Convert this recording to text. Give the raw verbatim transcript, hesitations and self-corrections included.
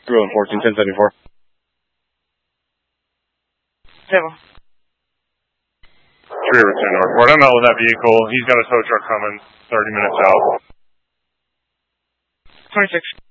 three one fourteen, ten seventy-four. Table. three over ten Northport. I'm out with that vehicle. He's got a tow truck coming thirty minutes out. twenty-six.